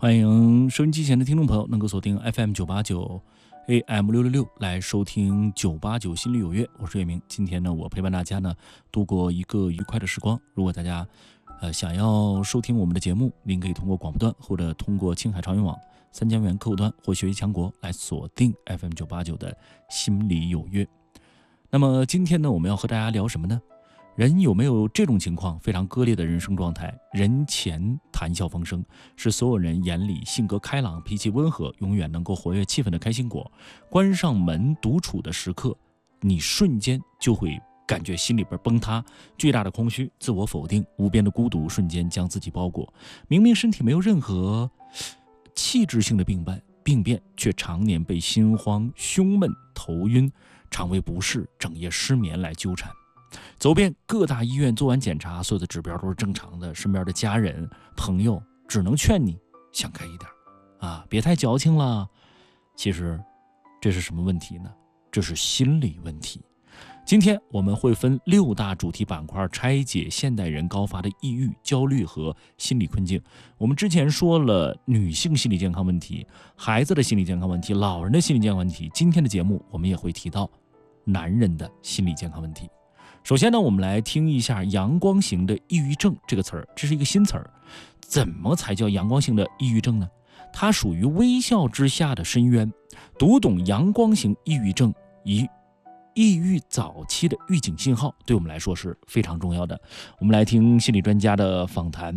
欢迎收音机前的听众朋友能够锁定 FM989 AM666 来收听989心里有约，我是岳明。今天呢，我陪伴大家呢度过一个愉快的时光。如果大家想要收听我们的节目，您可以通过广播端或者通过青海长云网3家园客户端或学习强国来锁定 FM989 的心里有约。那么今天呢，我们要和大家聊什么呢？人有没有这种情况，非常割裂的人生状态？人前谈笑风生，是所有人眼里性格开朗、脾气温和、永远能够活跃气氛的开心果。关上门独处的时刻，你瞬间就会感觉心里边崩塌，巨大的空虚、自我否定、无边的孤独瞬间将自己包裹。明明身体没有任何器质性的病变，却常年被心慌、胸闷、头晕、肠胃不适、整夜失眠来纠缠。走遍各大医院，做完检查，所有的指标都是正常的，身边的家人朋友只能劝你想开一点啊，别太矫情了。其实这是什么问题呢？这是心理问题。今天我们会分6大主题板块拆解现代人高发的抑郁、焦虑和心理困境。我们之前说了女性心理健康问题、孩子的心理健康问题、老人的心理健康问题，今天的节目我们也会提到男人的心理健康问题。首先呢，我们来听一下阳光型的抑郁症这个词儿，这是一个新词儿。怎么才叫阳光型的抑郁症呢？它属于微笑之下的深渊。读懂阳光型抑郁症与抑郁早期的预警信号，对我们来说是非常重要的。我们来听心理专家的访谈。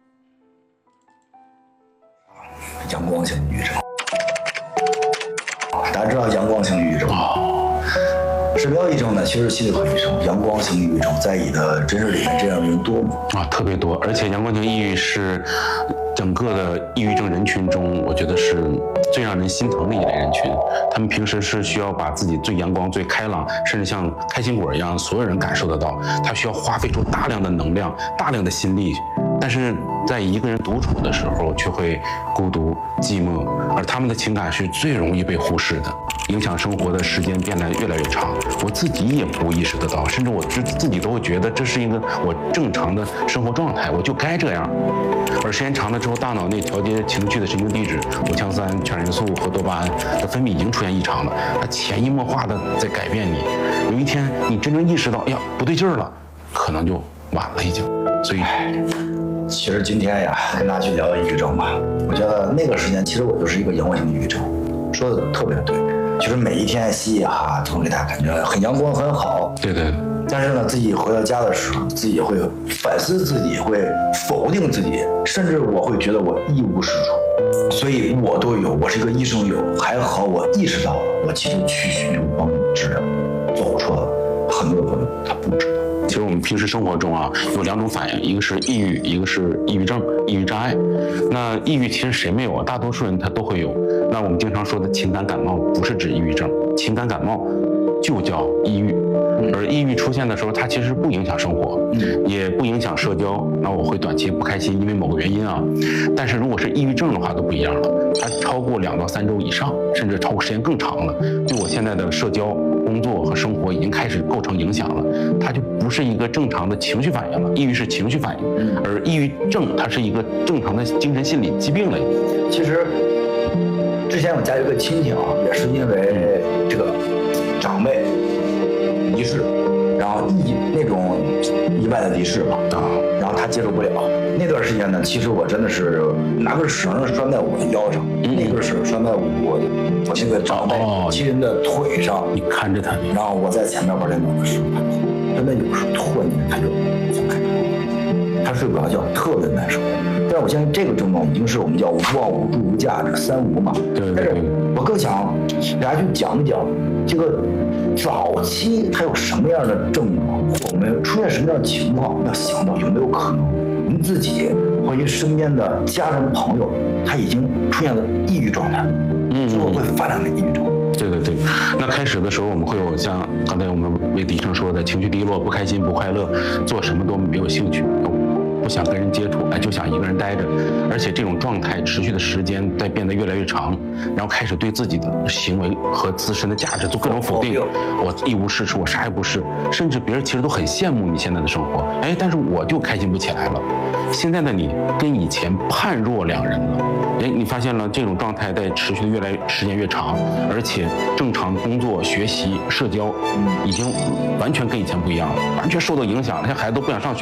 阳光型抑郁症，大家知道阳光型抑郁症吗？是标抑郁症呢，其实是心理科医生。阳光型抑郁症在你的诊室里面这样的人多吗？ 特别多，而且阳光型抑郁是整个的抑郁症人群中，我觉得是最让人心疼的一类人群。他们平时是需要把自己最阳光、最开朗，甚至像开心果一样，所有人感受得到。他需要花费出大量的能量、大量的心力，但是在一个人独处的时候，却会孤独、寂寞，而他们的情感是最容易被忽视的，影响生活的时间变得越来越长。我自己也不意识得到，甚至我自己都会觉得这是一个我正常的生活状态，我就该这样。而时间长了之后，大脑内调节情绪的神经递质五羟三、全元素和多巴胺的分泌已经出现异常了，它潜移默化的在改变你。有一天你真正意识到，哎呀，不对劲儿了，可能就晚了已经。所以其实今天呀，跟大家去聊抑郁症吧。我觉得那个时间，其实我就是一个阳光型抑郁症，说的特别对。就是每一天嘻嘻哈哈，总给大家感觉很阳光很好。 对对。 但是呢，自己回到家的时候，自己也会反思自己，会否定自己，甚至我会觉得我一无是处。所以我都有，我是一个医生有，还好我意识到了，我其实去寻求帮助治疗，走出了很多朋友他不知道。 其实我们平时生活中有2种反应，一个是抑郁，一个是抑郁症、抑郁障碍。那抑郁其实谁没有啊？大多数人他都会有。那我们经常说的情感感冒不是指抑郁症，情感感冒就叫抑郁。而抑郁出现的时候，它其实不影响生活，也不影响社交。那我会短期不开心，因为某个原因啊。但是如果是抑郁症的话，都不一样了，它超过2到3周以上，甚至超过时间更长了，对我现在的社交、工作和生活已经开始构成影响了，它就不是一个正常的情绪反应了。抑郁是情绪反应，而抑郁症它是一个正常的精神心理疾病了。 其实之前我家有一个亲戚啊，也是因为这个长辈离世，然后那种意外的离世嘛然后他接受不了。那段时间呢，其实我真的是拿根绳拴在我的腰上，那根绳拴在我这个长辈亲人的腿上， 你看着他， 然后我在前面玩电脑的时候，真的有时候突然间他就放开他睡不着觉，特别难受。但是我现在这个症状已经是我们叫忘无助无价值3无嘛。 对。 但是我更想给大家去讲一讲这个早期它有什么样的症状，我们出现什么样的情况，要想到有没有可能您自己或者身边的家人朋友他已经出现了抑郁状态，之后会发展为抑郁症。 对对对，那开始的时候我们会有像刚才我们魏医生说的情绪低落、不开心、不快乐，做什么都没有兴趣，不想跟人接触，就想一个人待着，而且这种状态持续的时间在变得越来越长，然后开始对自己的行为和自身的价值做各种否定，我一无是处，我啥也不是，甚至别人其实都很羡慕你现在的生活，但是我就开心不起来了。 现在的你跟以前判若两人了。哎，你发现了这种状态在持续的时间越长，而且正常工作、学习、社交，已经完全跟以前不一样了，完全受到影响了。现在孩子都不想上学